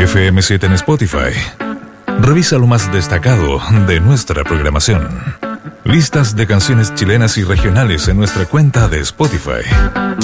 FM7 en Spotify. Revisa lo más destacado de nuestra programación. Listas de canciones chilenas y regionales en nuestra cuenta de Spotify.